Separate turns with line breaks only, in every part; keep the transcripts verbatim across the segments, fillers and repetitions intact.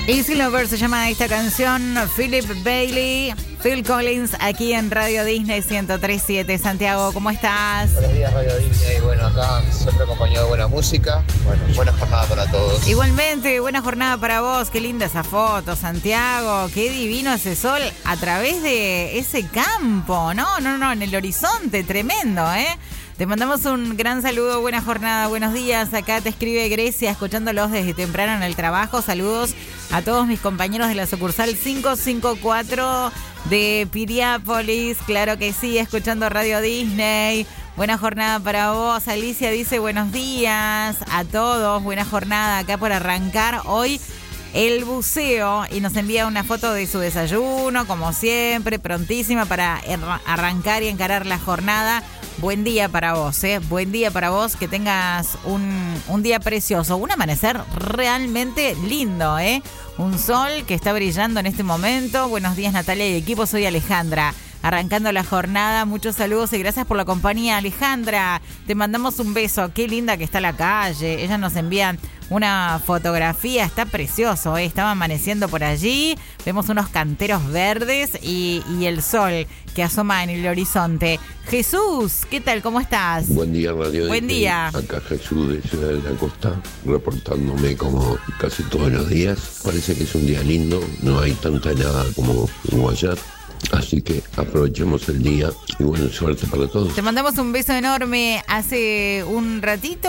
Easy Lover se llama esta canción. Philip Bailey, Phil Collins, aquí en Radio Disney ciento tres punto siete. Santiago, ¿cómo estás?
Buenos días, Radio Disney. Bueno, acá siempre acompañado de buena música. Bueno, buena jornada para todos.
Igualmente, buena jornada para vos. Qué linda esa foto, Santiago. Qué divino ese sol a través de ese campo. No, no, no, en el horizonte. Tremendo, ¿eh? Te mandamos un gran saludo, buena jornada, buenos días. Acá te escribe Grecia, escuchándolos desde temprano en el trabajo. Saludos a todos mis compañeros de la sucursal quinientos cincuenta y cuatro de Piriápolis. Claro que sí, escuchando Radio Disney. Buena jornada para vos. Alicia dice buenos días a todos. Buena jornada acá por arrancar hoy el buceo y nos envía una foto de su desayuno, como siempre, prontísima para arrancar y encarar la jornada. Buen día para vos, ¿eh? Buen día para vos, que tengas un, un día precioso, un amanecer realmente lindo, ¿eh? Un sol que está brillando en este momento. Buenos días, Natalia y equipo, soy Alejandra. Arrancando la jornada, muchos saludos y gracias por la compañía, Alejandra. Te mandamos un beso, qué linda que está la calle. Ella nos envía una fotografía, está precioso, ¿eh? Estaba amaneciendo por allí. Vemos unos canteros verdes y, y el sol que asoma en el horizonte. Jesús, ¿qué tal? ¿Cómo estás?
Buen día, Radio
Buen
Disney.
día.
Acá Jesús de Ciudad de la Costa, reportándome como casi todos los días. Parece que es un día lindo, no hay tanta helada como hubo ayer. Así que aprovechemos el día y buena suerte para todos.
Te mandamos un beso enorme. Hace un ratito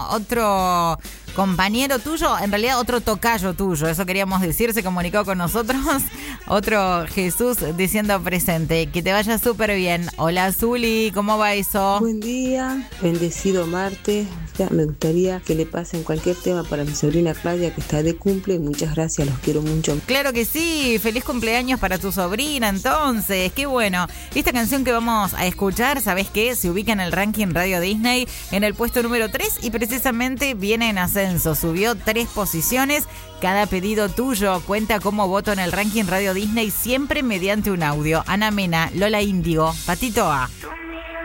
otro compañero tuyo, en realidad otro tocayo tuyo, eso queríamos decir, se comunicó con nosotros. Otro Jesús diciendo presente. Que te vaya súper bien. Hola, Zuli, ¿cómo va eso?
Buen día, bendecido martes. Ya, me gustaría que le pasen cualquier tema para mi sobrina Claudia, que está de cumple. Muchas gracias, los quiero mucho.
Claro que sí, feliz cumpleaños para tu sobrina entonces, qué bueno. Esta canción que vamos a escuchar, ¿sabes qué? Se ubica en el ranking Radio Disney en el puesto número tres y precisamente viene en ascenso, subió tres posiciones. Cada pedido tuyo cuenta como voto en el ranking Radio Disney, siempre mediante un audio. Ana Mena, Lola Índigo, Patito A.